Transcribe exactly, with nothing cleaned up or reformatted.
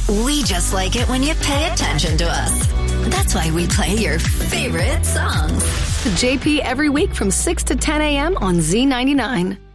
We just like it when you pay attention to us. That's why we play your favorite songs. J P every week from six to ten a.m. on Z ninety-nine.